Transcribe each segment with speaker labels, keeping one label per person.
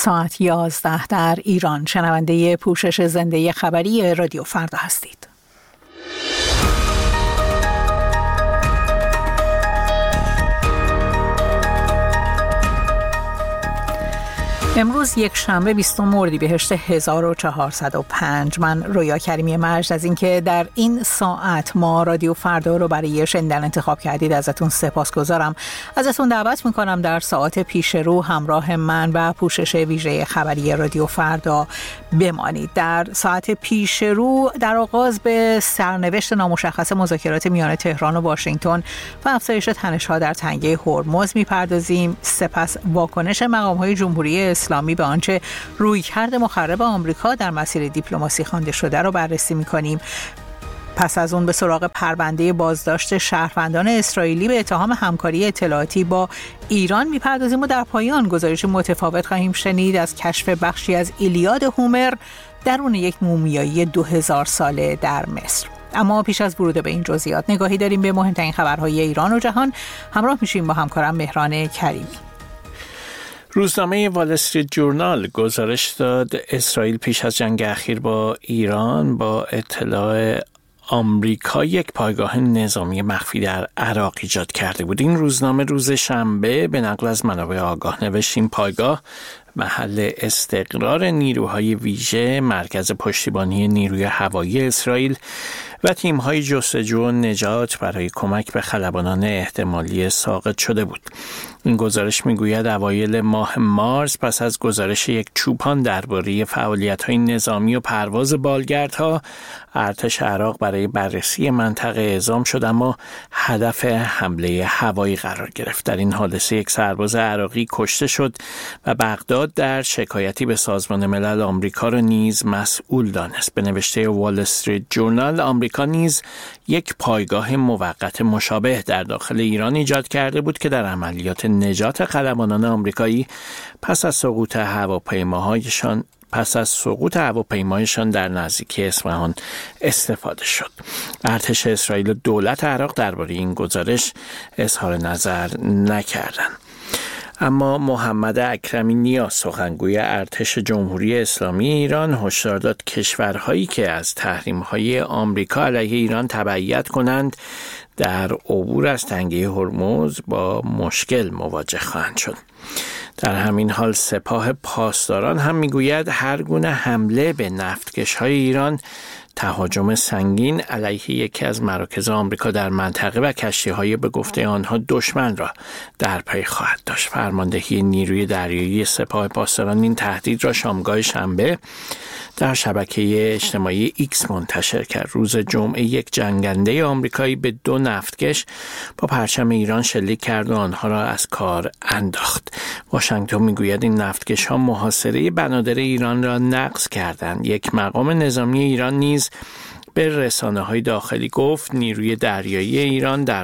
Speaker 1: ساعت 11 در ایران. شنونده پوشش زنده خبری رادیو فردا هستید. امروز یک شنبه 20 اردیبهشت 1405. من رویا کریمی مجد از اینکه در این ساعت ما رادیو فردا رو برای شنیدن انتخاب کردید ازتون سپاسگزارم. ازتون دعوت میکنم در ساعت پیش رو همراه من و پوشش ویژه خبری رادیو فردا بمانید. در ساعت پیش رو در آغاز به سرنوشت نامشخص مذاکرات میان تهران و واشنگتن و افزایش تنش‌ها در تنگه هرمز میپردازیم. سپس واکنش مقام‌های جمهوری اسلامی به آنچه رویکرد مخرب آمریکا در مسیر دیپلماسی خوانده شده را بررسی می‌کنیم. پس از اون به سراغ پرونده بازداشت شهروندان اسرائیلی به اتهام همکاری اطلاعاتی با ایران می‌پردازیم و در پایان گزارش متفاوت خواهیم شنید از کشف بخشی از ایلیاد هومر درون یک مومیایی 2000 ساله در مصر. اما پیش از ورود به این جزئیات نگاهی داریم به مهمترین خبرهای ایران و جهان. همراه میشیم با همکارم مهران کریمی.
Speaker 2: روزنامه وال استریت جورنال گزارش داد اسرائیل پیش از جنگ اخیر با ایران با اطلاع آمریکا یک پایگاه نظامی مخفی در عراق ایجاد کرده بود. این روزنامه روز شنبه به نقل از منابع آگاه نوشت این پایگاه محل استقرار نیروهای ویژه مرکز پشتیبانی نیروی هوایی اسرائیل و تیم‌های جستجو و نجات برای کمک به خلبانان احتمالی ساقط شده بود. این گزارش میگوید اوایل ماه مارس پس از گزارش یک چوپان درباره فعالیت‌های نظامی و پرواز بالگردها، ارتش عراق برای بررسی منطقه اعزام شد اما هدف حمله هوایی قرار گرفت. در این حادثه یک سرباز عراقی کشته شد و بغداد در شکایتی به سازمان ملل آمریکا را نیز مسئول دانست. به نوشته وال استریت جورنال آمریکا نیز یک پایگاه موقت مشابه در داخل ایران ایجاد کرده بود که در عملیات نجات خلبانان آمریکایی پس از سقوط هواپیمایشان در نزدیکی اصفهان استفاده شد. ارتش اسرائیل و دولت عراق درباره این گزارش اظهار نظر نکردند. اما محمد اکرمی نیا سخنگوی ارتش جمهوری اسلامی ایران هشدار داد کشورهایی که از تحریم‌های آمریکا علیه ایران تبعیت کنند در عبور از تنگه هرمز با مشکل مواجه خواهند شد. در همین حال سپاه پاسداران هم میگوید هر گونه حمله به نفتکش‌های ایران تهاجم سنگین علیه یکی از مراکز آمریکا در منطقه و کشتی‌های به گفته آنها دشمن را در پی خواهد داشت. فرماندهی نیروی دریایی سپاه پاسداران این تهدید را شامگاه شنبه در شبکه اجتماعی ایکس منتشر کرد. روز جمعه یک جنگنده آمریکایی به 2 نفتکش با پرچم ایران شلیک کرد و آنها را از کار انداخت. واشنگتن میگوید این نفتکش‌ها محاصره بنادر ایران را نقض کردند. یک مقام نظامی ایران نیز به رسانه‌های داخلی گفت نیروی دریایی ایران در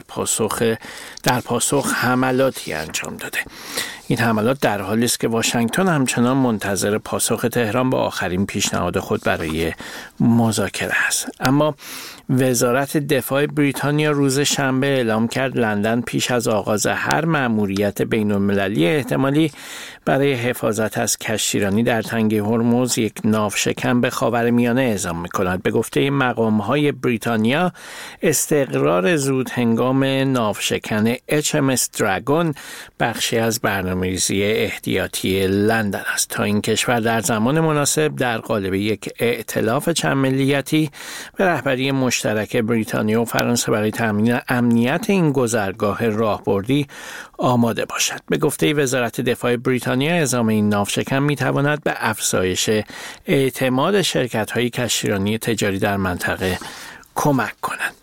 Speaker 2: پاسخ حملاتی انجام داده. این حملات در حالی است که واشنگتن همچنان منتظر پاسخ تهران به آخرین پیشنهاد خود برای مذاکره است. اما وزارت دفاع بریتانیا روز شنبه اعلام کرد لندن پیش از آغاز هر مأموریت بین‌المللی احتمالی برای حفاظت از کشتیرانی در تنگه هرمز یک ناوشکن به خاورمیانه اعزام می‌کند. به گفته مقام‌های بریتانیا استقرار زود هنگام ناوشکن HMS دراگون بخشی از برنامه‌ریزی احتیاطی لندن است تا این کشور در زمان مناسب در قالب یک ائتلاف چند ملیتی به رهبری مشترک بریتانیا و فرانسه برای تامین امنیت این گذرگاه راهبردی آماده باشد. به گفته وزارت دفاع بریتانیا اعزام این ناوشکن می‌تواند به افزایش اعتماد شرکت‌های کشتیرانی تجاری در منطقه کمک کند.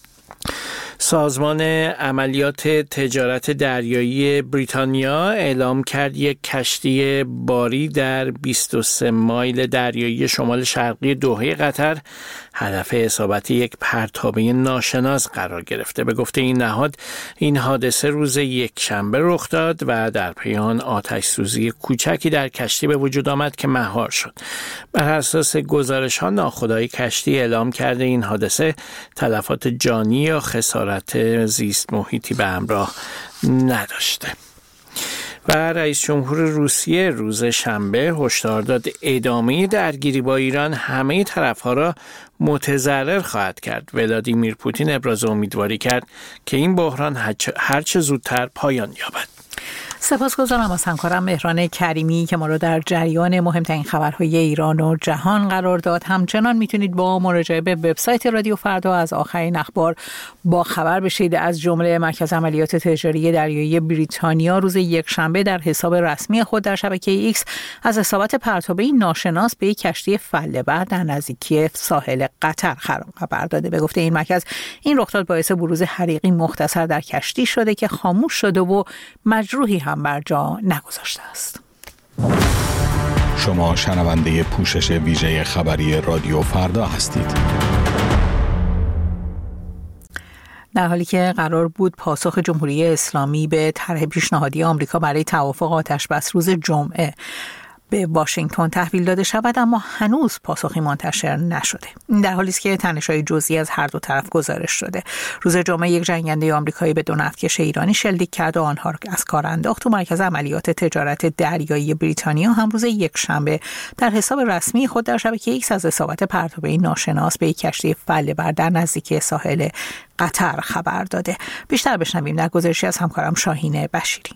Speaker 2: سازمان عملیات تجارت دریایی بریتانیا اعلام کرد یک کشتی باری در 23 مایل دریایی شمال شرقی دوحه قطر هدف اصابت یک پرتابه ناشناس قرار گرفته. به گفته این نهاد این حادثه روز یکشنبه رخ داد و در پی آن آتش سوزی کوچکی در کشتی به وجود آمد که مهار شد. بر اساس گزارش‌ها ناخدای کشتی اعلام کرده این حادثه تلفات جانی یا خسارت زیست محیطی به همراه نداشته. و رئیس جمهور روسیه روز شنبه هشدار داد ادامه درگیری با ایران همه طرف‌ها را متضرر خواهد کرد. ولادیمیر پوتین ابراز امیدواری کرد که این بحران هرچه زودتر پایان یابد.
Speaker 1: سپاسگزارم از همکارم مهران کریمی که ما را در جریان مهمترین خبرهای ایران و جهان قرار داد. همچنان میتونید با مراجعه به وبسایت رادیو فردا از آخرین اخبار با خبر بشید. از جمله مرکز عملیات تجاری دریایی بریتانیا روز یکشنبه در حساب رسمی خود در شبکه ایکس از اصابت پرتابه‌ای ناشناس به یک کشتی فله‌بر در نزدیکی ساحل قطر خبر داده. به گفته این مرکز این رخداد باعث بروز حریقی مختصر در کشتی شده که خاموش شده و مجروحی هم بر جا نگذاشته است.
Speaker 3: شما شنونده پوشش ویژه خبری رادیو فردا هستید.
Speaker 1: در حالی که قرار بود پاسخ جمهوری اسلامی به طرح پیشنهادی آمریکا برای توافق آتشبس روز جمعه به واشنگتن تحویل داده شود، اما هنوز پاسخی منتشر نشده. در حالی است که تنش‌های جزئی از هر دو طرف گزارش شده. روز جمعه یک جنگنده آمریکایی به 2 نفتکش ایرانی شلیک کرد و آنها را از کار انداخت. تو مرکز عملیات تجارت دریایی بریتانیا هم روز یکشنبه در حساب رسمی خود در شبکه ایکس از اصابت پرتابه‌ای ناشناس به یک کشتی فله‌بر در نزدیکی ساحل قطر خبر داده. بیشتر بشنویم در گزارشی از همکارم شاهین بشیری.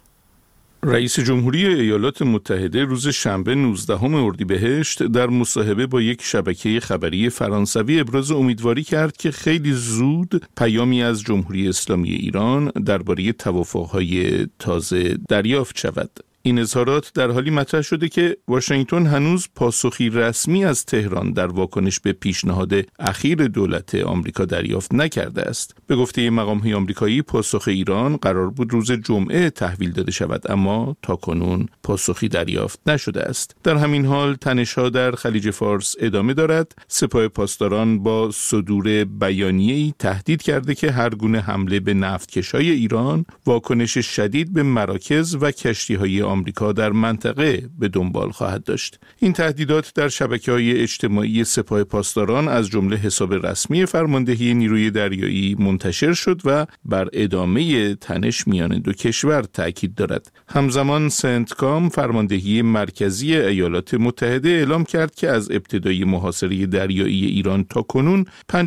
Speaker 4: رئیس جمهوری ایالات متحده روز شنبه 19 اردیبهشت در مصاحبه با یک شبکه خبری فرانسوی ابراز امیدواری کرد که خیلی زود پیامی از جمهوری اسلامی ایران درباره توافق‌های تازه دریافت شود. این اظهارات در حالی مطرح شده که واشنگتن هنوز پاسخی رسمی از تهران در واکنش به پیشنهاد اخیر دولت آمریکا دریافت نکرده است. به گفته مقام‌های آمریکایی پاسخ ایران قرار بود روز جمعه تحویل داده شود، اما تاکنون پاسخی دریافت نشده است. در همین حال تنش‌ها در خلیج فارس ادامه دارد. سپاه پاسداران با صدور بیانیه‌ای تهدید کرده که هر گونه حمله به نفتکش‌های ایران واکنش شدید به مراکز و کشتی‌های آمریکا در منطقه به دنبال خواهد داشت. این تهدیدات در شبکه‌های اجتماعی سپاه پاسداران از جمله حساب رسمی فرماندهی نیروی دریایی منتشر شد و بر ادامه تنش میان دو کشور تاکید دارد. همزمان سنتکام فرماندهی مرکزی ایالات متحده اعلام کرد که از ابتدای محاصره دریایی ایران تا کنون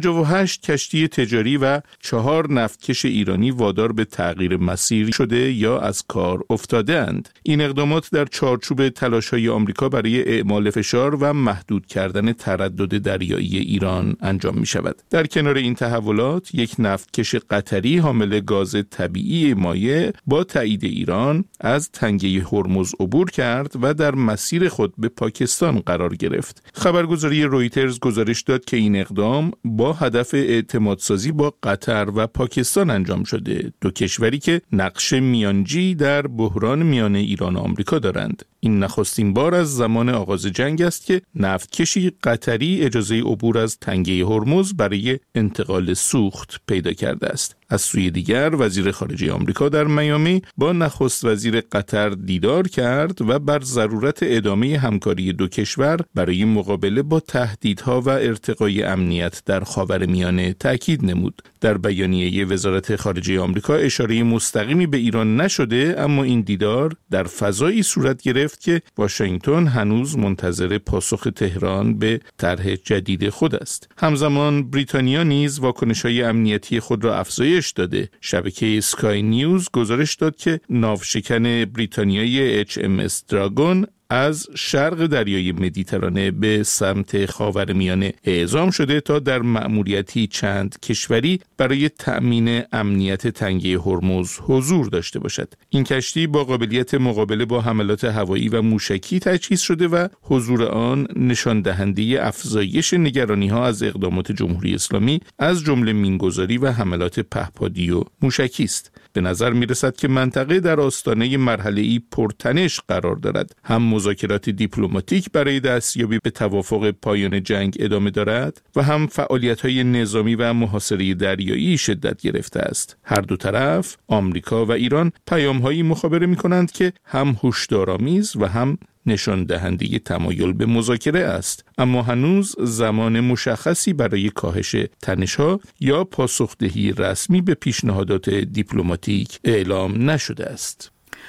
Speaker 4: 58 کشتی تجاری و 4 نفتکش ایرانی وادار به تغییر مسیر شده یا از کار افتاده‌اند. این اقدامات در چارچوب تلاش‌های آمریکا برای اعمال فشار و محدود کردن تردد دریایی ایران انجام می‌شود. در کنار این تحولات، یک نفتکش قطری حامل گاز طبیعی مایع با تایید ایران از تنگه هرمز عبور کرد و در مسیر خود به پاکستان قرار گرفت. خبرگزاری رویترز گزارش داد که این اقدام با هدف اعتمادسازی با قطر و پاکستان انجام شده، دو کشوری که نقش میانجی در بحران میان ایران و آمریکا دارند. این نخستین بار از زمان آغاز جنگ است که نفتکشی قطری اجازه عبور از تنگه هرمز برای انتقال سوخت پیدا کرده است. از سوی دیگر وزیر خارجه آمریکا در میامی با نخست وزیر قطر دیدار کرد و بر ضرورت ادامه همکاری دو کشور برای مقابله با تهدیدها و ارتقای امنیت در خاورمیانه تاکید نمود. در بیانیه وزارت خارجه آمریکا اشاره مستقیمی به ایران نشده، اما این دیدار در فضایی صورت گرفت که واشنگتن هنوز منتظر پاسخ تهران به طرح جدید خود است. همزمان بریتانیا نیز واکنش‌های امنیتی خود را افزایش داده. شبکه اسکای نیوز گزارش داد که ناوشکن بریتانیایی HMS دراگون از شرق دریای مدیترانه به سمت خاورمیانه اعزام شده تا در مأموریتی چند کشوری برای تأمین امنیت تنگه هرمز حضور داشته باشد. این کشتی با قابلیت مقابله با حملات هوایی و موشکی تجهیز شده و حضور آن نشان دهنده افزایش نگرانی‌ها از اقدامات جمهوری اسلامی از جمله مینگذاری و حملات پهپادی و موشکی است. به نظر می‌رسد که منطقه در آستانه مرحله‌ای پرتنش قرار دارد. هم مذاکرات دیپلماتیک برای دستیابی به توافق پایان جنگ ادامه دارد و هم فعالیت‌های نظامی و محاصره دریایی شدت گرفته است. هر دو طرف، آمریکا و ایران، پیام‌هایی مخابره می‌کنند که هم هشدارآمیز و هم نشان دهنده تمایل به مذاکره است، اما هنوز زمان مشخصی برای کاهش تنش‌ها یا پاسخدهی رسمی به پیشنهادات دیپلماتیک اعلام نشده است.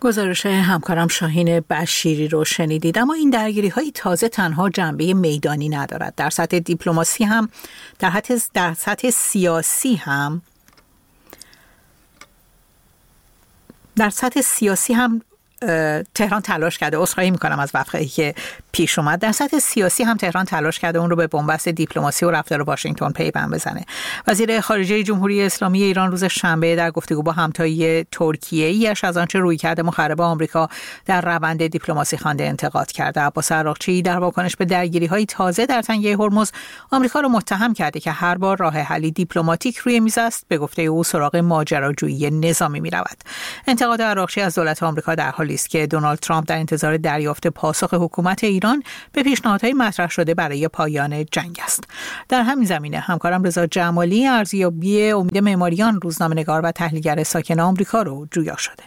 Speaker 1: گزارش همکارم شاهین بشیری رو شنیدید. اما این درگیری‌های تازه تنها جنبه میدانی ندارد. در سطح دیپلماسی هم در سطح سیاسی هم تهران تلاش کرده. عذرخواهی میکنم از وقفه‌ای که پیش اومد. در سطح سیاسی هم تهران تلاش کرده اون رو به بنبست دیپلماسی و رفتار واشنگتن پیوند بزنه. وزیر خارجه جمهوری اسلامی ایران روز شنبه در گفتگو با همتای ترکیه‌ایش از آنچه رویکرد مخرب آمریکا در روند دیپلماسی خوانده انتقاد کرده. عباس عراقچی در واکنش به درگیری‌های تازه در تنگه هرمز آمریکا را متهم کرده که هر بار راه حلی دیپلماتیک روی میز است به گفته او سراغ ماجراجویی نظامی می‌رود. انتقاد عراقچی از دولت آمریکا در حالی است که دونالد ترامپ در انتظار دریافت پاسخ حکومت ایران به پیشنهادهای مطرح شده برای پایان جنگ است. در همین زمینه همکارم رضا جمالی ارزیابی امید معماریان روزنامه‌نگار و تحلیلگر ساکن آمریکا رو جویا شده.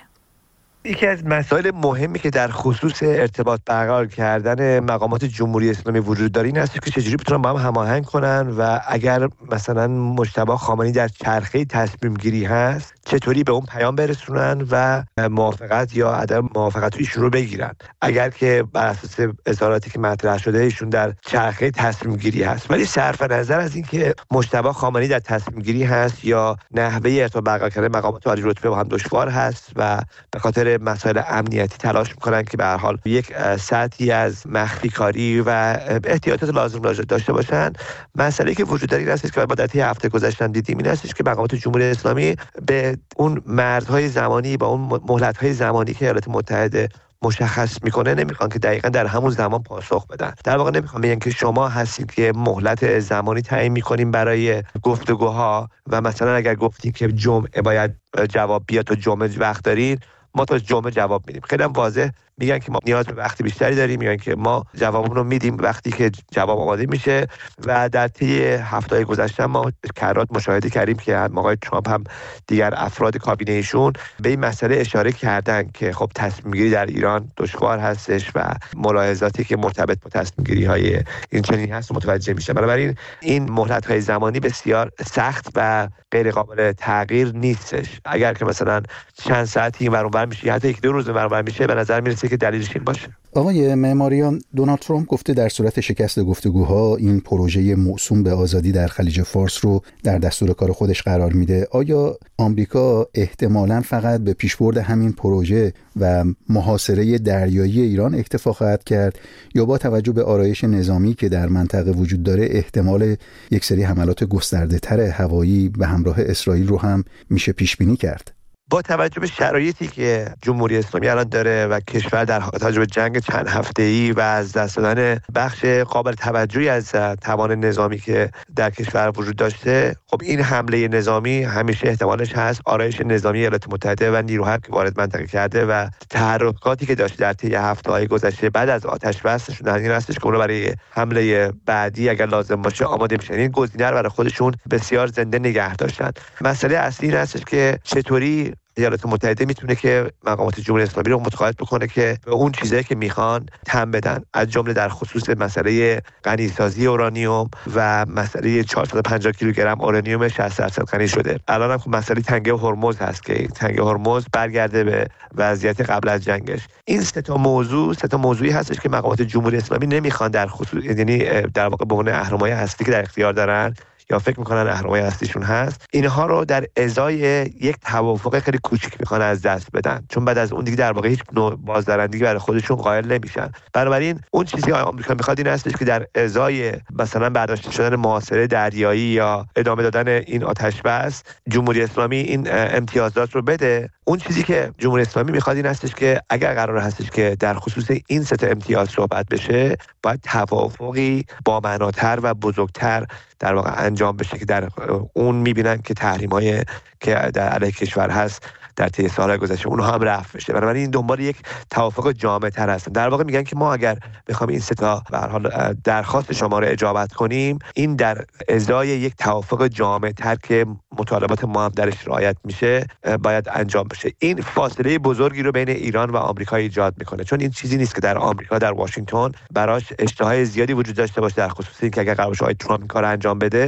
Speaker 5: یکی از مسائل مهمی که در خصوص ارتباط برقرار کردن مقامات جمهوری اسلامی وجود داره این است که چجوری بتونن با هم هماهنگ کنن و اگر مثلا مجتبی خامنه‌ای در چرخه تصمیم گیری هست چطوری به اون پیام برسونن و موافقت یا عدم موافقت ایشون رو بگیرن. اگر که بر اساس اظهاراتی که مطرح شده ایشون در چرخه تصمیم گیری هست ولی صرف نظر از این که مجتبی خامنه‌ای در تصمیم گیری هست یا نحوه ارتباط برقرار کردن مقامات عالی رتبه با هم دشوار هست و به خاطر مسائل امنیتی تلاش میکنن که به هر حال یک سطحی از مخفی کاری و احتیاطات لازم داشته باشن. مسئله که وجود داره این است که ما در طی هفته گذشته دیدیم این است که مقامات جمهوری اسلامی به اون مرزهای زمانی با اون مهلت‌های زمانی که ایالات متحده مشخص میکنه نمیخوان که دقیقاً در همون زمان پاسخ بدن. در واقع نمیخوان بگن که شما هستید که مهلت زمانی تعیین میکنیم برای گفتگوها و مثلا اگر گفتیم که جمعه باید جواب بیاد تا جمعه وقت دارید ما تا جمعه جواب میدیم. خیلی هم واضح میگن که ما نیاز به وقت بیشتری داریم، میگن که ما جوابمون رو میدیم وقتی که جواب آماده میشه و در طی هفته‌های گذشته ما کرات مشاهده کردیم که آقای ترامپ هم دیگر افراد کابینه ایشون به این مسئله اشاره کردن که خب تصمیم گیری در ایران دشوار هستش و ملاحظاتی که مرتبط با تصمیم گیری های این چنین هست متوجه میشه. بنابراین این مهلت های زمانی بسیار سخت و غیر قابل تغییر نیستش. اگر که مثلا چند ساعتی این ور اون ور میشه حتی یک دو روز این ور اون ور میشه به نظر میرسه که دلیلش این باشه.
Speaker 6: آقای معماریان، دونالد ترامپ گفته در صورت شکست گفتگوها این پروژه موسوم به آزادی در خلیج فارس رو در دستور کار خودش قرار میده. آیا آمریکا احتمالاً فقط به پیشبرد همین پروژه و محاصره دریایی ایران اکتفا خواهد کرد یا با توجه به آرایش نظامی که در منطقه وجود داره احتمال یک سری حملات گسترده‌تر هوایی به همراه اسرائیل رو هم میشه پیش بینی کرد؟
Speaker 5: با توجه به شرایطی که جمهوری اسلامی الان داره و کشور در حال به جنگ چند هفته‌ای و از دست دادن بخش قابل توجهی از توان نظامی که در کشور وجود داشته، خب این حمله نظامی همیشه احتمالش هست. آرایش نظامی ایالات متحده و نیروهایی که وارد منطقه کرده و تحرکاتی که داشته در طی هفته‌های گذشته بعد از آتش بسشون در این هستش که اون برای حمله بعدی اگر لازم باشه آماده میشن. این گزینه رو برای خودشون بسیار زنده نگه داشتن. مسئله اصلی این هستش که چطوری ایالات متحده میتونه که مقامات جمهوری اسلامی رو متقاعد بکنه که به اون چیزایی که میخوان تن بدن، از جمله در خصوص مسئله غنیسازی اورانیوم و مسئله 450 کیلوگرم اورانیوم 60% غنی شده. الان هم مسئله تنگه هرمز هست که تنگه هرمز برگرده به وضعیت قبل از جنگش. این سه تا موضوعی هستش که مقامات جمهوری اسلامی نمیخوان در خصوص، یعنی در واقع به عنوان اهرم‌های هستی که در اختیار دارن یا فکر میکنن اهرم‌های هستیشون هست، اینها رو در ازای یک توافق خیلی کوچیک میخوان از دست بدن، چون بعد از اون دیگه در واقع هیچ نوع بازدارندگی برای خودشون قائل نمیشن. بنابراین اون چیزی که آمریکا میخواد این هستش که در ازای مثلا برداشته شدن محاصره دریایی یا ادامه دادن این آتش بس جمهوری اسلامی این امتیازات رو بده. اون چیزی که جمهوری اسلامی میخواد این هستش که اگر قرار هستش که در خصوص این سه تا امتیاز صحبت بشه، باید توافقی با معناتر و بزرگتر در واقع انجام بشه که در اون میبینن که تحریم‌های که در علیه کشور هست در طی سال‌های گذشته اونها هم رفع بشه. بنابراین این دنبال یک توافق جامع‌تر هستن. در واقع میگن که ما اگر بخوام این سه تا به هر حال درخواست شما رو اجابت کنیم، این در ازای یک توافق جامع‌تر که مطالبات ما هم درش رعایت میشه باید انجام بشه. این فاصله بزرگی رو بین ایران و آمریکا ایجاد میکنه، چون این چیزی نیست که در آمریکا در واشنگتن براش اشتهای زیادی وجود داشته باشه در خصوص اینکه اگر قرار باشه ترامپ این کارو انجام بده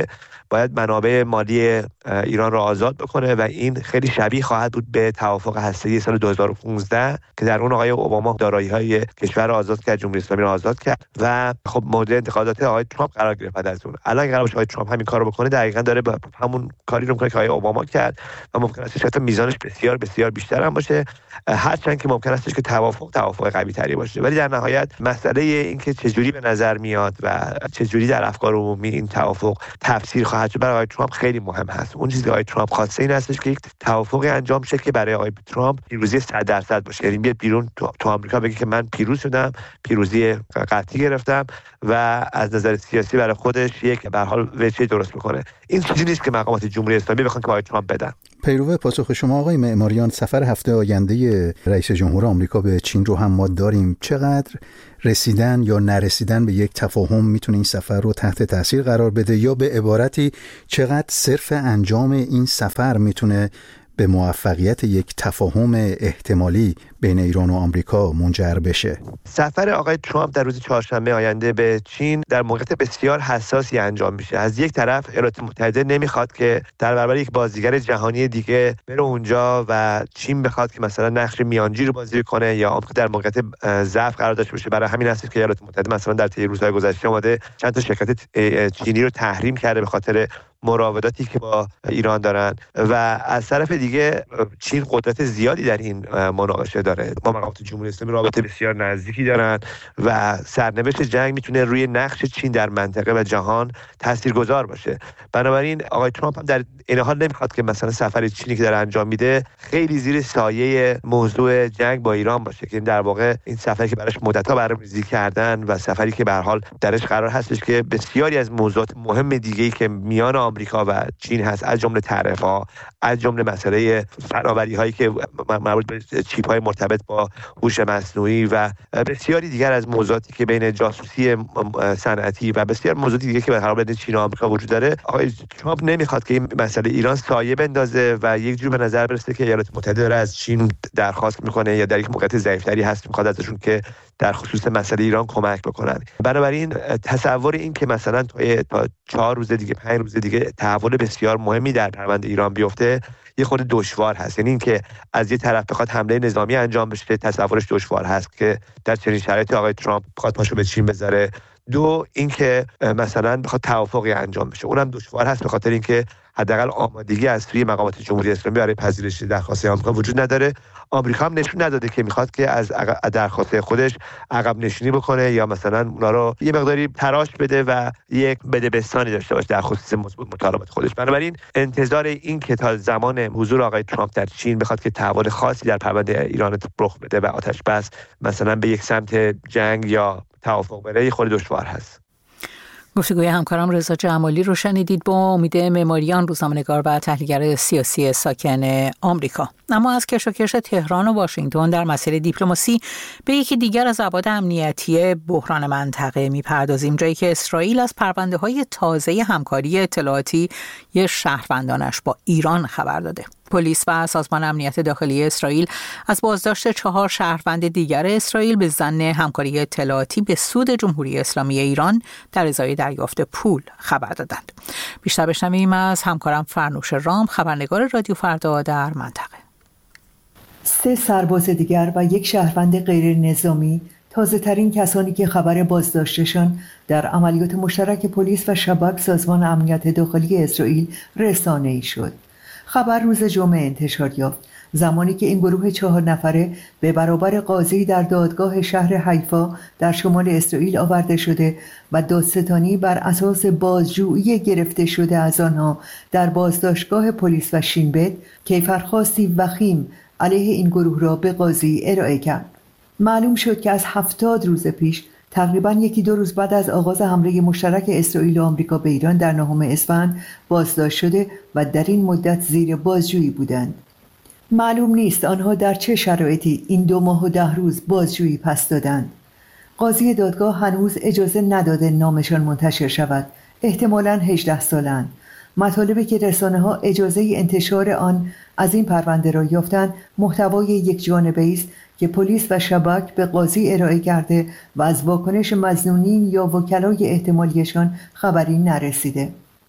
Speaker 5: باید منابع مالی ایران را آزاد بکنه و این خیلی شبیه خواهد بود به توافق هسته‌ای سال 2015 که در اون آقای اوباما دارایی‌های کشور را آزاد کرد، جمهوری اسلامی را آزاد کرد و خب مورد انتقادات آقای ترامپ قرار گرفت. از اون الان قرار باشه آقای ترامپ همین کارو بکنه، دقیقاً داره همون کاری رو می‌کنه که آقای اوباما کرد و ممکن است حتی میزانش بسیار بسیار بیشتر هم باشه، هرچند که ممکن است که توافق قوی‌تری باشه. ولی در نهایت مسئله این که چجوری به نظر میاد و چجوری در افکار عمومی این توافق تفسیر خواهد شد برای آقای ترامپ خیلی مهم هست. اون چیزی که آقای ترامپ خواسته این هستش که یک توافقی انجام شه که برای آقای ترامپ پیروزی 100% باشه، یعنی بیاد بیرون تو آمریکا بگه که من پیروز شدم، پیروزی قطعی گرفتم و از نظر سیاسی برای خودش یک به هر حال وجهه درست بکنه. این چیزی نیست که مقامات جمهوری اسلامی بخوان که آقای ترامپ بدن.
Speaker 6: پیرو پاسخ شما آقای معماریان، سفر هفته آینده رئیس جمهور آمریکا به چین رو هم ما داریم. چقدر رسیدن یا نرسیدن به یک تفاهم میتونه این سفر رو تحت تاثیر قرار بده، یا به عبارتی چقدر صرف انجام این سفر میتونه به موفقیت یک تفاهم احتمالی بین ایران و آمریکا منجر بشه؟
Speaker 5: سفر آقای ترامپ در روز چهارشنبه آینده به چین در موقعیت بسیار حساسی انجام میشه. از یک طرف ایالات متحده نمیخواد که در برابر یک بازیگر جهانی دیگه بره اونجا و چین بخواد که مثلا نقش میانجی رو بازی کنه یا آمریکا در موقعیت ضعف قرار داشته باشه. برای همین هست که ایالات متحده مثلا در طی روزهای گذشته اومده چند تا شرکت چینی رو تحریم کرده به خاطر مراوداتی که با ایران دارن و از طرف دیگه چین قدرت زیادی در این مناقشه داره. با مقامات جمهوری اسلامی رابطه بسیار نزدیکی دارن و سرنوشت جنگ میتونه روی نقش چین در منطقه و جهان تاثیرگذار باشه. بنابراین آقای ترامپ هم در این حال نمیخواد که مثلا سفر چینی که داره انجام میده خیلی زیر سایه موضوع جنگ با ایران باشه، که در واقع این سفری که براش مدت‌ها برنامه‌ریزی کردن و سفری که به هر حال درش قرار هستش که بسیاری از موضوعات مهم دیگه‌ای که میان آمریکا و چین هست، از جمله تعرفه‌ها، از جمله مسئله فناوری‌هایی که مربوط به چیپ‌های مرتبط با هوش مصنوعی و بسیاری دیگر از موضوعاتی که بین جاسوسی صنعتی و بسیار موضوعاتی دیگه که به هر حال بین چین و آمریکا وجود داره، آقای ترامپ نمیخواد که این مسئله ایران سایه بندازه و یک جور به نظر برسه که ایالات متحده داره از چین درخواست میکنه یا در یک موقعیت ضعیف‌تری هست میخواد ازشون که در خصوص مسئله ایران کمک بکنن. بنابراین تصور این که مثلا تا 4 روز دیگه 5 روز دیگه تحول بسیار مهمی در پرونده ایران بیفته یه خورده دشوار هست. یعنی اینکه از یه طرف بخواد حمله نظامی انجام بشه تصورش دشوار هست که در چنین شرایطی آقای ترامپ بخواد پاشو به چین بذاره. دو، اینکه مثلا بخواد توافقی انجام بشه، اونم دشوار هست به خاطر اینکه حداقل آمادگی از سوی مقامات جمهوری اسلامی برای پذیرش درخواست آمریکا وجود نداره. آمریکا هم نشون نداده که میخواد که از درخواست خودش عقب نشینی بکنه یا مثلا اونا رو یه مقداری تراش بده و یک بدبستانی داشته باشه در خصوص مطالبات خودش. بنابراین انتظار این که تا زمان حضور آقای ترامپ در چین بخواد که تحول خاصی در پرونده ایران رخ بده و آتش بس مثلا به یک سمت جنگ یا توافق بره یه خورده دشوار هست.
Speaker 1: گفتگوی همکارم رضا جمالی رو شنیدید با امید معماریان، روزنامه‌نگار و تحلیلگر سیاسی ساکن آمریکا. اما از کشاکش تهران و واشنگتن در مسیر دیپلماسی به یکی دیگر از ابعاد امنیتی بحران منطقه می‌پردازیم، جایی که اسرائیل از پرونده‌های تازه همکاری اطلاعاتی شهروندانش با ایران خبر داده. پلیس و سازمان امنیت داخلی اسرائیل از بازداشت 4 شهروند دیگر اسرائیل به ظن همکاری اطلاعاتی به سود جمهوری اسلامی ایران در ازای دریافت پول خبر دادند. بیشتر بشنویم از همکارم فرنوش رام، خبرنگار رادیو فردا در منطقه.
Speaker 7: 3 سرباز دیگر و 1 شهروند غیر نظامی تازه ترین کسانی که خبر بازداشتشان در عملیات مشترک پلیس و شباک سازمان امنیت داخلی اسرائیل رسانه‌ای شد. خبر روز جمعه انتشار یافت، زمانی که این گروه 4 نفره به برابر قاضی در دادگاه شهر حیفا در شمال اسرائیل آورده شده و دادستانی بر اساس بازجویی گرفته شده از آنها در بازداشتگاه پلیس و شینبت کیفرخواستی وخیم علیه این گروه را به قاضی ارائه کرد. معلوم شد که از 70 روز پیش، تقریباً 1-2 روز بعد از آغاز حمله مشترک اسرائیل و آمریکا به ایران در 9 اسفند بازداشت شده و در این مدت زیر بازجویی بودند. معلوم نیست آنها در چه شرایطی این 2 ماه و 10 روز بازجویی پس دادند. قاضی دادگاه هنوز اجازه نداده نامشان منتشر شود. احتمالاً 18 سالند. مطالبی که رسانه‌ها اجازه انتشار آن از این پرونده را یافتند محتوای یک جانبه است که پلیس و شباک به قاضی ارائه کرده و از واکنش مظنونین یا وکلای احتمالیشان خبری نرسیده.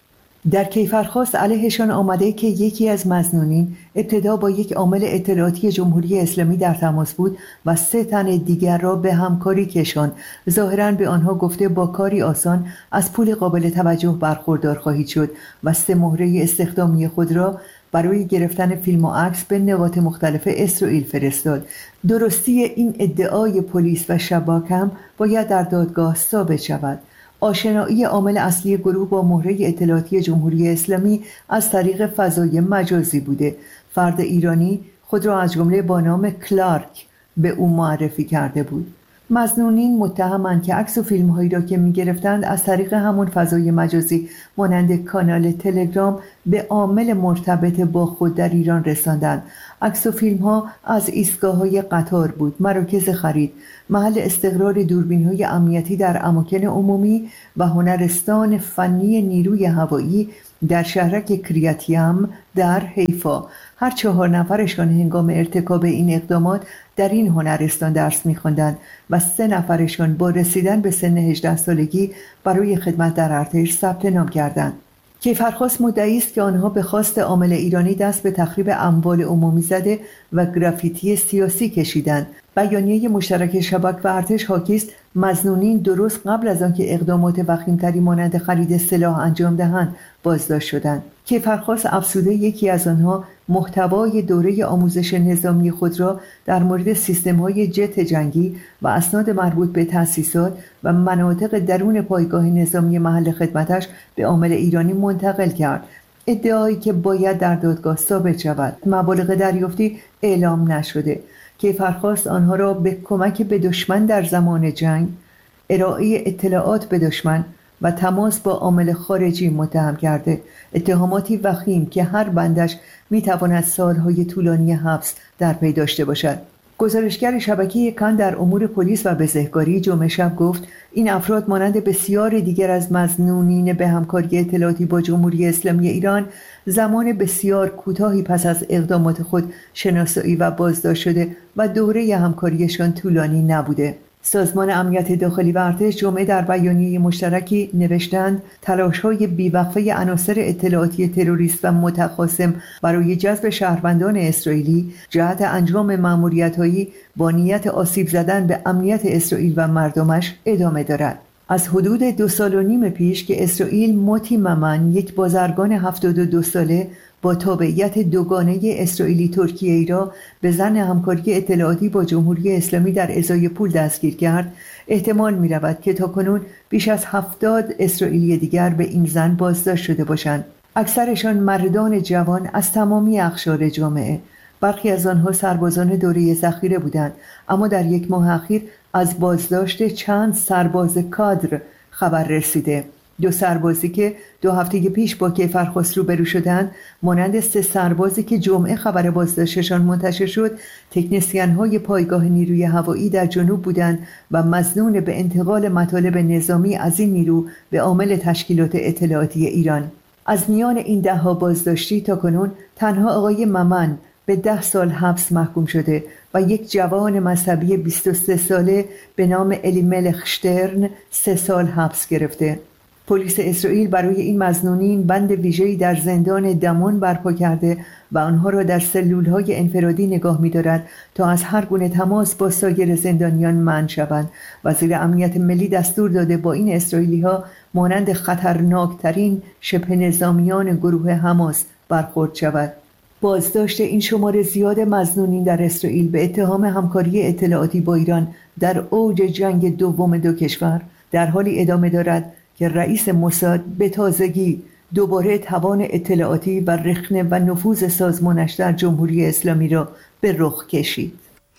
Speaker 7: در کیفرخواست علیهشان آمده که یکی از مظنونین ابتدا با یک عامل اطلاعاتی جمهوری اسلامی در تماس بود و 3 تن دیگر را به همکاری کشاند. ظاهراً به آنها گفته با کاری آسان از پول قابل توجه برخوردار خواهید شد و 3 مهره استخدامی خود را برای گرفتن فیلم و عکس به نقاط مختلف اسرائیل فرستاد. درستی این ادعای پلیس و شباک هم باید در دادگاه ثابت شود. آشنایی عامل اصلی گروه با مهره اطلاعاتی جمهوری اسلامی از طریق فضای مجازی بوده. فرد ایرانی خود را از جمله با نام کلارک به او معرفی کرده بود. مظنونین متهمند که عکس و فیلم هایی را که می گرفتند از طریق همون فضای مجازی مانند کانال تلگرام به عامل مرتبط با خود در ایران رساندند. عکس و فیلم ها از ایستگاه های قطار بود، مراکز خرید، محل استقرار دوربین های امنیتی در اماکن عمومی و هنرستان فنی نیروی هوایی در شهرک کریاتیم در حیفا. هر 4 نفرشان هنگام ارتکاب این اقدامات در این هنرستان درس می‌خواندند و 3 نفرشان با رسیدن به سن 18 سالگی برای خدمت در ارتش ثبت نام کردند. کیفرخواست مدعی است که آنها به خواست عامل ایرانی دست به تخریب اموال عمومی زده و گرافیتی سیاسی کشیدند. بیانیه مشترک شباک و ارتش حاکی است مظنونین درست قبل از آنکه اقدامات وخیم‌تری مانند خرید سلاح انجام دهند بازداشت شدند. کیفرخواست افزوده یکی از آنها محتوای دوره آموزش نظامی خود را در مورد سیستم‌های جت جنگی و اسناد مربوط به تأسیسات و مناطق درون پایگاه نظامی محل خدمتش به عامل ایرانی منتقل کرد. ادعایی که باید در دادگاه ثابت شود. مبالغ دریافتی اعلام نشده. کیفرخواست آنها را به کمک به دشمن در زمان جنگ، ارائه اطلاعات به دشمن و تماس با عامل خارجی متهم کرده. اتهاماتی وخیم که هر بندش میتواند سالهای طولانی حبس در پی داشته باشد. گزارشگر شبکه کان در امور پلیس و بزهکاری جمعه شب گفت این افراد مانند بسیار دیگر از مظنونین به همکاری اطلاعاتی با جمهوری اسلامی ایران زمان بسیار کوتاهی پس از اقدامات خود شناسایی و بازداشت شده و دوره همکاریشان طولانی نبوده. سازمان امنیت داخلی و ارتش جمعه در بیانیه مشترکی نوشتند تلاش‌های بی‌وقفه عناصر اطلاعاتی تروریست و متخاصم برای جذب شهروندان اسرائیلی جهت انجام مأموریت‌هایی با نیت آسیب زدن به امنیت اسرائیل و مردمش ادامه دارد. از حدود 2.5 سال پیش که اسرائیل موتی ممن، یک بازرگان 72 ساله با تابعیت دوگانه اسرائیلی ترکیه‌ای را به ظن همکاری اطلاعاتی با جمهوری اسلامی در ازای پول دستگیر کرد، احتمال می‌رود که تاکنون بیش از 70 اسرائیلی دیگر به این زن بازداشت شده باشند. اکثرشان مردان جوان از تمامی اقشار جامعه. برخی از آنها سربازان دوره ذخیره بودند، اما در 1 ماه اخیر از بازداشت چند سرباز کادر خبر رسیده. 2 سربازی که 2 هفته پیش با کیفرخواست روبرو شدند، مانند 3 سربازی که جمعه خبر بازداشتشان منتشر شد، تکنسین‌های پایگاه نیروی هوایی در جنوب بودند و مظنون به انتقال مطالب نظامی از این نیرو به عامل تشکیلات اطلاعاتی ایران. از میان این 10 بازداشتی تاکنون تنها آقای ممن به 10 سال حبس محکوم شده و یک جوان مذهبی 23 ساله به نام الیملخ شترن 3 سال حبس گرفته. پلیس اسرائیل برای این مظنونین بند ویژه‌ای در زندان دمون برپا کرده و آنها را در سلول‌های انفرادی نگاه می‌دارد تا از هر گونه تماس با سایر زندانیان منع شوند. وزیر امنیت ملی دستور داده با این اسرائیلی‌ها مانند خطرناکترین شبه نظامیان گروه حماس برخورد شود. بازداشت این شمار زیاد مظنونین در اسرائیل به اتهام همکاری اطلاعاتی با ایران در اوج جنگ دوم 2 کشور در حالی ادامه دارد که رئیس موساد به تازگی دوباره توان اطلاعاتی و رخنه و نفوذ سازمانش در جمهوری اسلامی را به رخ کشید.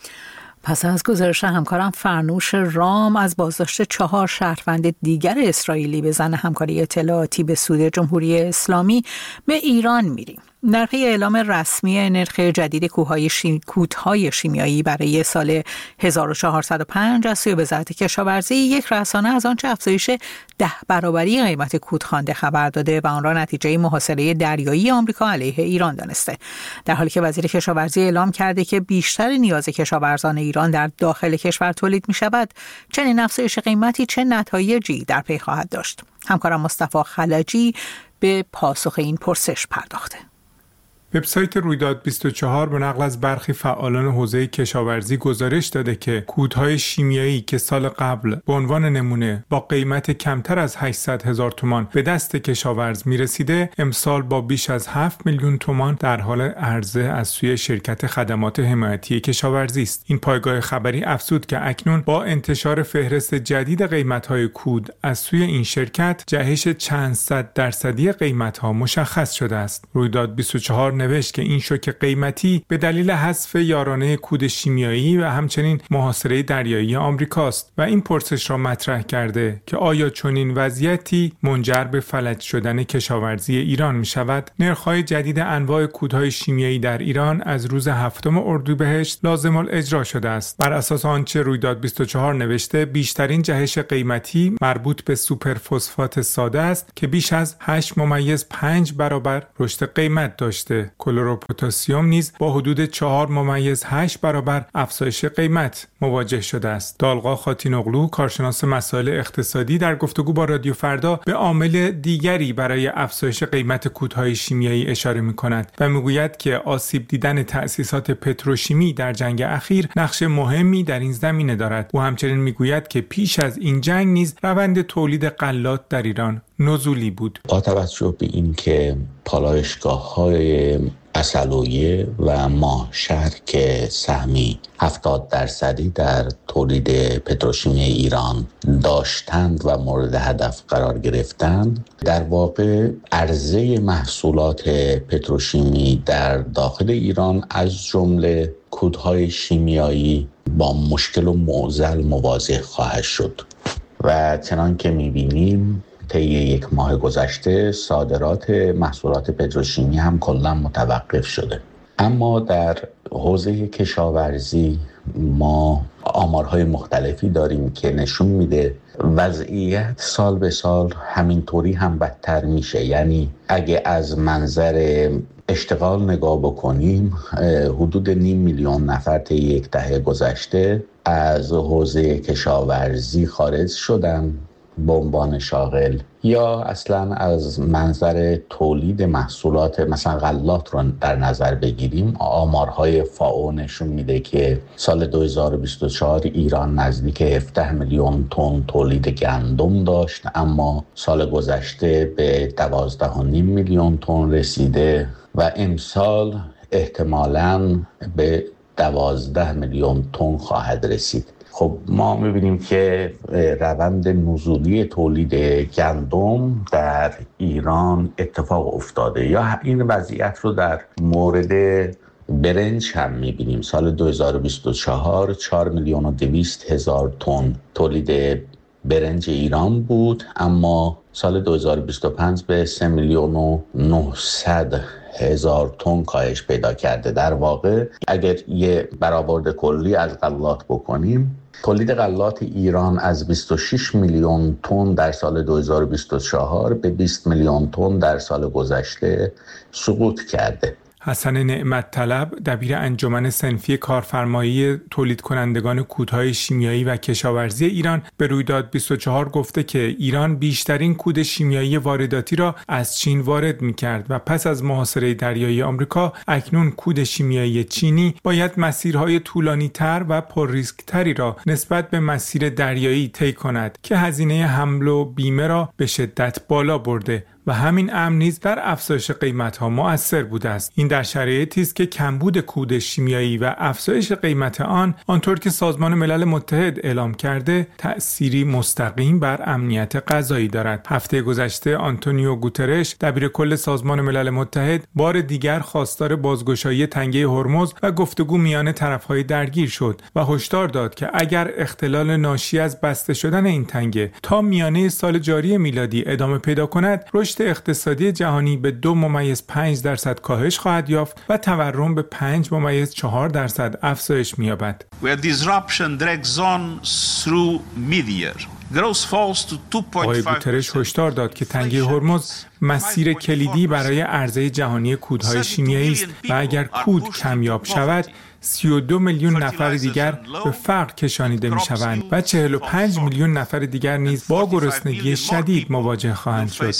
Speaker 1: پس از گزارش همکارم فرنوش رام از بازداشت 4 شهروند دیگر اسرائیلی به ظن همکاری اطلاعاتی به سود جمهوری اسلامی به ایران میریم. در پی اعلام رسمی نرخ جدید کودهای شیمیایی برای سال 1405 از سوی وزارت کشاورزی، یک رسانه از آنچه افزایش 10 برابری قیمت کود خوانده خبر داده و آن را نتیجه محاصره دریایی آمریکا علیه ایران دانسته، در حالی که وزیر کشاورزی اعلام کرده که بیشتر نیاز کشاورزان ایران در داخل کشور تولید می شود. چنین افزایش قیمتی چه نتایجی در پی خواهد داشت؟ همکارم مصطفی خلجی به پاسخ این پرسش پرداخته.
Speaker 8: وبسایت رویداد 24 به نقل از برخی فعالان حوزه کشاورزی گزارش داده که کودهای شیمیایی که سال قبل به عنوان نمونه با قیمت کمتر از 800,000 تومان به دست کشاورز میرسیده، امسال با بیش از 7 میلیون تومان در حال عرضه از سوی شرکت خدمات حمایتی کشاورزی است. این پایگاه خبری افزود که اکنون با انتشار فهرست جدید قیمت‌های کود از سوی این شرکت، جهش چند صد درصدی قیمت‌ها مشخص شده است. رویداد 24 نوشت که این شوک قیمتی به دلیل حذف یارانه کود شیمیایی و همچنین محاصره دریایی آمریکاست و این پرسش را مطرح کرده که آیا چنین وضعیتی منجر به فلج شدن کشاورزی ایران می شود؟ نرخ‌های جدید انواع کودهای شیمیایی در ایران از روز 7 اردیبهشت لازم الاجرا شده است. بر اساس آنچه رویداد 24 نوشته، بیشترین جهش قیمتی مربوط به سوپرفسفات ساده است که بیش از 8.5 برابر رشد قیمت داشته. کلروپتاسیم نیز با حدود 4.8 برابر افزایش قیمت مواجه شده است. دالغا خاتینوغلو، کارشناس مسائل اقتصادی، در گفتگو با رادیو فردا به عامل دیگری برای افزایش قیمت کودهای شیمیایی اشاره می‌کند و می‌گوید که آسیب دیدن تأسیسات پتروشیمی در جنگ اخیر نقش مهمی در این زمینه دارد. او همچنین می‌گوید که پیش از این جنگ نیز روند تولید غلات در ایران نزولی بود.
Speaker 9: با توجه به اینکه پالایشگاه‌های عسلویه و ماه شهر که سهمی 70% در تولید پتروشیمی ایران داشتند و مورد هدف قرار گرفتند، در واقع عرضه محصولات پتروشیمی در داخل ایران از جمله کودهای شیمیایی با مشکل و معضل مواجه خواهد شد و چنان که می‌بینیم طی یک ماه گذشته صادرات محصولات پتروشیمی هم کلا متوقف شده. اما در حوزه کشاورزی ما آمارهای مختلفی داریم که نشون میده وضعیت سال به سال همینطوری هم بدتر میشه. یعنی اگه از منظر اشتغال نگاه بکنیم، حدود 500,000 نفر طی یک دهه گذشته از حوزه کشاورزی خارج شدن به عنوان شاغل، یا اصلا از منظر تولید محصولات مثلا غلات رو در نظر بگیریم، آمارهای فائو نشون میده که سال 2024 ایران نزدیک 17 میلیون تن تولید گندم داشت، اما سال گذشته به 12.5 میلیون تن رسیده و امسال احتمالاً به 12 میلیون تن خواهد رسید. خب ما می‌بینیم که روند نزولی تولید گندم در ایران اتفاق افتاده، یا این وضعیت رو در مورد برنج هم می‌بینیم. سال 2024 4,200,000 تن تولید برنج ایران بود، اما سال 2025 به 3,900,000 تن کاهش پیدا کرده. در واقع اگر یه برآورد کلی از غلات بکنیم، تولید غلات ایران از 26 میلیون تن در سال 2024 به 20 میلیون تن در سال گذشته سقوط کرده.
Speaker 8: حسن نعمت طلب، دبیر انجمن صنفی کارفرمایی تولید کنندگان کودهای شیمیایی و کشاورزی ایران، به رویداد 24 گفته که ایران بیشترین کود شیمیایی وارداتی را از چین وارد می‌کرد و پس از محاصره دریایی آمریکا اکنون کود شیمیایی چینی باید مسیرهای طولانی‌تر و پرریسک‌تری را نسبت به مسیر دریایی طی کند که هزینه حمل و بیمه را به شدت بالا برده و همین امر نیز در افزایش قیمت‌ها مؤثر بوده است. این در شرایطی است که کمبود کود شیمیایی و افزایش قیمت آن، آنطور که سازمان ملل متحد اعلام کرده، تأثیری مستقیم بر امنیت غذایی دارد. هفته گذشته آنتونیو گوترش، دبیر کل سازمان ملل متحد، بار دیگر خواستار بازگشایی تنگه هرمز و گفتگو میان طرف‌های درگیر شد و هشدار داد که اگر اختلال ناشی از بسته شدن این تنگه تا میانه سال جاری میلادی ادامه پیدا کند، رشد اقتصادی جهانی به 2.5% کاهش خواهد یافت و تورم به 5.4% افزایش می‌یابد. آقای گوترش هشدار داد که تنگه هرمز مسیر کلیدی برای عرضه جهانی کودهای شیمیایی است و اگر کود کمیاب شود، 32 میلیون نفر دیگر به فقر کشانیده می‌شوند و 45 میلیون نفر دیگر نیز با گرسنگی شدید مواجه خواهند شد.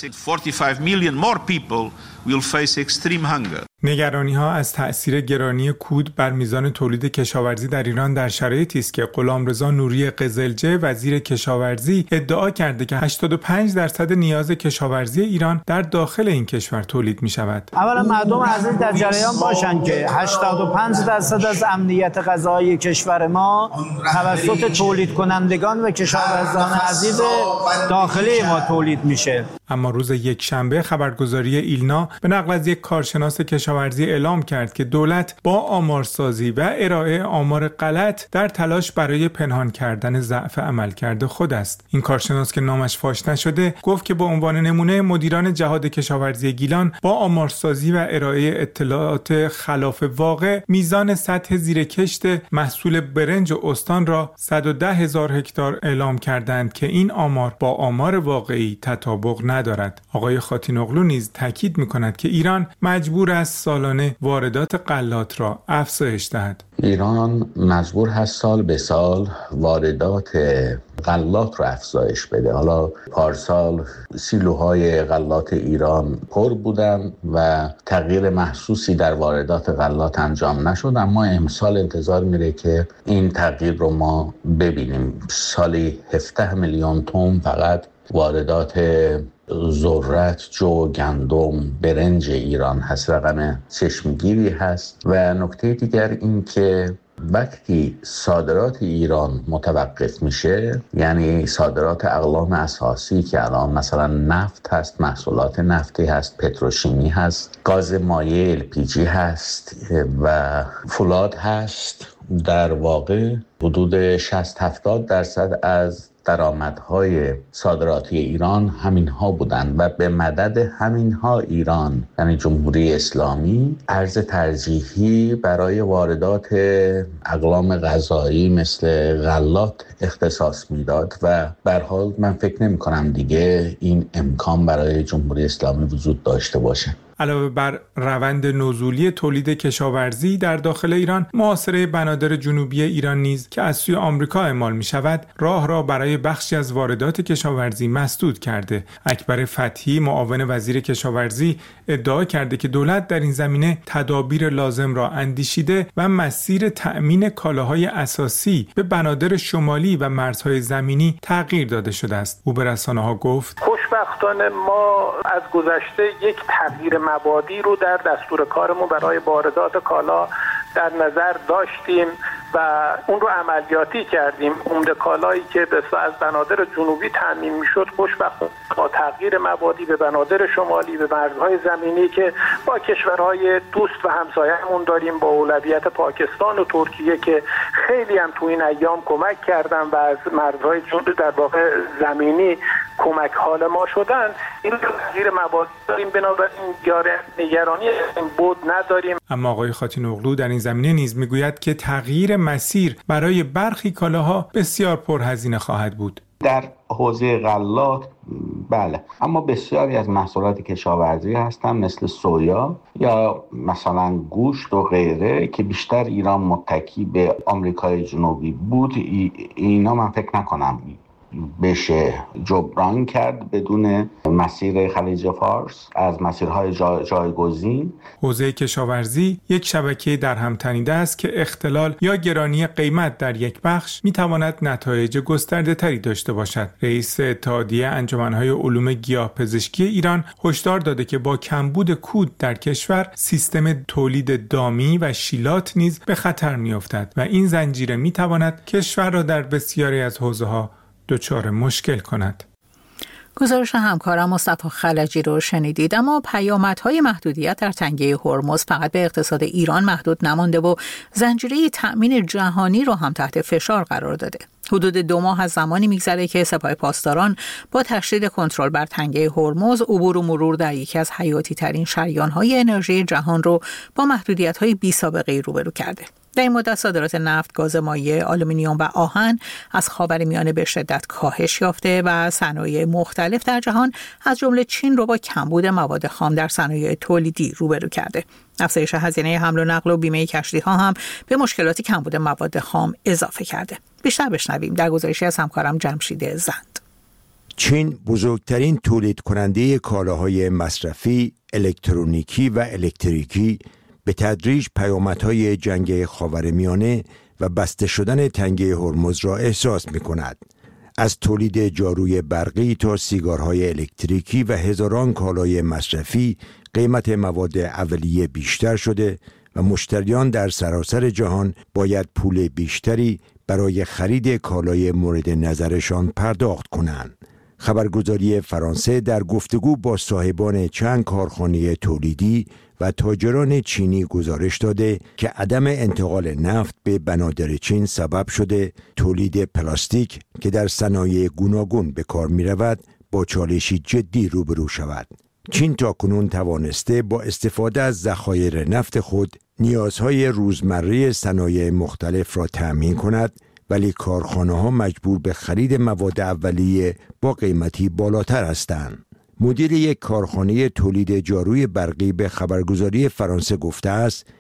Speaker 8: نگرانی‌ها از تأثیر گرانی کود بر میزان تولید کشاورزی در ایران در شرایطی است که غلامرضا نوری قزلجه وزیر کشاورزی ادعا کرده که 85% نیاز کشاورزی ایران در داخل این کشور تولید می‌شود.
Speaker 10: اولا مردم عزیز در جریان باشند که 85% از امنیت غذایی کشور ما توسط تولید کنندگان و کشاورزان عزیز داخلی ما تولید میشه.
Speaker 8: اما روز یکشنبه خبرگزاری ایلنا به نقل از یک کارشناس کشاورزی اعلام کرد که دولت با آمارسازی و ارائه آمار غلط در تلاش برای پنهان کردن ضعف عملکرد خود است. این کارشناس که نامش فاش نشده گفت که به عنوان نمونه مدیران جهاد کشاورزی گیلان با آمارسازی و ارائه اطلاعات خلاف واقع میزان سطح زیر کشت محصول برنج استان را 110,000 هکتار اعلام کردند که این آمار با آمار واقعی تطابق ندارد. آقای خاتینوغلو نیز تاکید می‌کند که ایران مجبور است سالانه واردات غلات را افزایش دهد.
Speaker 9: ایران مجبور هست سال به سال واردات غلات را افزایش بده. حالا پارسال سیلوهای غلات ایران پر بودن و تغییر محسوسی در واردات غلات انجام نشد، اما امسال انتظار میره که این تغییر رو ما ببینیم. سالی 17 میلیون تن فقط واردات ذرت، جو، گندم، برنج ایران هست. رقم چشمگیری هست. و نکته دیگر این که وقتی صادرات ایران متوقف میشه، یعنی صادرات اقلام اساسی که الان مثلا نفت هست، محصولات نفتی هست، پتروشیمی هست، گاز مایع LPG هست و فولاد هست، در واقع حدود 60-70% از درآمدهای صادراتی ایران همینها بودند و به مدد همینها ایران، یعنی جمهوری اسلامی، ارز ترجیحی برای واردات اقلام غذایی مثل غلات اختصاص میداد و به هر حال من فکر نمی کنم دیگه این امکان برای جمهوری اسلامی وجود داشته باشه.
Speaker 8: علاوه بر روند نزولی تولید کشاورزی در داخل ایران، محاصره بنادر جنوبی ایران نیز که از سوی آمریکا اعمال می شود، راه را برای بخشی از واردات کشاورزی مسدود کرده. اکبر فتحی، معاون وزیر کشاورزی، ادعا کرده که دولت در این زمینه تدابیر لازم را اندیشیده و مسیر تأمین کالاهای اساسی به بنادر شمالی و مرزهای زمینی تغییر داده شده است. او به رسانه‌ها گفت:
Speaker 11: خوشبختانه ما از گذشته یک تغییر مبادی رو در دستور کارمون برای واردات کالا در نظر داشتیم و اون رو عملیاتی کردیم. عمده کالایی که از بنادر جنوبی تامین میشد خوشبختانه با تغییر مبادی به بنادر شمالی، به مرزهای زمینی که با کشورهای دوست و همسایه‌مون داریم، با اولویت پاکستان و ترکیه که خیلی هم تو این ایام کمک کردن و از مرزهای در واقع زمینی کمک حال ما شدن، این تغییر مبادی داریم، بنابراین نگرانی این بود نداریم.
Speaker 8: اما آقای خاتینوغلو در این زمینه نیز میگوید که تغییر مسیر برای برخی کالاها بسیار پرهزینه خواهد بود.
Speaker 9: در حوزه غلات بله، اما بسیاری از محصولات کشاورزی هستن مثل سویا یا مثلا گوشت و غیره که بیشتر ایران متکی به آمریکای جنوبی بود. اینا من فکر نکنم بشه جبران کرد بدون مسیر خلیج فارس از مسیرهای جایگزین.
Speaker 8: حوزه کشاورزی یک شبکه در هم تنیده است که اختلال یا گرانی قیمت در یک بخش میتواند نتایج گسترده تری داشته باشد. رئیس اتحادیه انجمنهای علوم گیاهپزشکی ایران هشدار داده که با کمبود کود در کشور سیستم تولید دامی و شیلات نیز به خطر میافتد و این زنجیره میتواند کشور را در بسیاری از حوزه‌ها دچار مشکل کند.
Speaker 1: گزارش همکارم مصطفی خلجی رو شنیدید. اما پیامدهای محدودیت در تنگه هرمز فقط به اقتصاد ایران محدود نمانده و زنجیره تأمین جهانی رو هم تحت فشار قرار داده. حدود 2 ماه از زمانی میگذره که سپاه پاسداران با تشدید کنترل بر تنگه هرمز عبور و مرور در یکی از حیاتی ترین شریان‌های انرژی جهان رو با محدودیت‌های بی‌سابقه‌ای روبرو کرده. در این مدت صادرات نفت، گاز مایع، آلومینیوم و آهن از خاورمیانه به شدت کاهش یافته و صنایع مختلف در جهان از جمله چین رو با کمبود مواد خام در صنایع تولیدی روبرو کرده. افزایش هزینه حمل و نقل و بیمه کشتی‌ها هم به مشکلات کمبود مواد خام اضافه کرده. بیشتر بشنویم در گزارشی از همکارم جمشید زند.
Speaker 12: چین بزرگترین تولید کننده کالاهای مصرفی، الکترونیکی و الکتریکی به تدریج پیامدهای جنگ خاورمیانه و بسته شدن تنگه هرمز را احساس می‌کند. از تولید جاروی برقی تا سیگارهای الکتریکی و هزاران کالای مصرفی قیمت مواد اولیه بیشتر شده و مشتریان در سراسر جهان باید پول بیشتری برای خرید کالای مورد نظرشان پرداخت کنند. خبرگزاری فرانسه در گفتگو با صاحبان چند کارخانه تولیدی و تاجران چینی گزارش داده که عدم انتقال نفت به بنادر چین سبب شده تولید پلاستیک که در صنایع گوناگون به کار می رود با چالشی جدی روبرو شود. چین تاکنون توانسته با استفاده از ذخایر نفت خود نیازهای روزمره صنایع مختلف را تأمین کند، ولی کارخانه‌ها مجبور به خرید مواد اولیه با قیمتی بالاتر هستند. مدیر یک کارخانه تولید جاروی برقی به خبرگزاری فرانسه گفته است